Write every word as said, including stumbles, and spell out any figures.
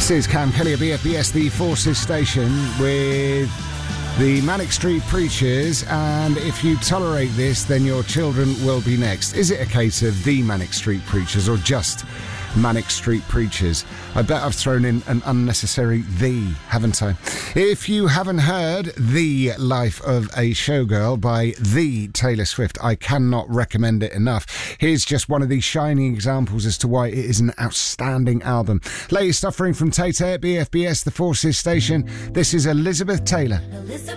This is Cam Kelly at B F B S, the Forces station, with the Manic Street Preachers, and if you tolerate this, then your children will be next. Is it a case of the Manic Street Preachers or just Manic Street Preachers? I bet I've thrown in an unnecessary the, haven't I? If you haven't heard The Life of a Showgirl by the Taylor Swift, I cannot recommend it enough. Here's just one of these shining examples as to why it is an outstanding album. Latest offering from Tay Tay at B F B S, the Forces station. This is Elizabeth Taylor. Elizabeth